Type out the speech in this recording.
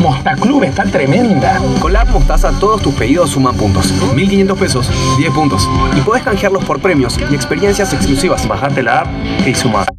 Mostaclub está tremenda. Con la app Mostaza todos tus pedidos suman puntos. 1.500 pesos, 10 puntos. Y podés canjearlos por premios y experiencias exclusivas. Bajate la app y suma.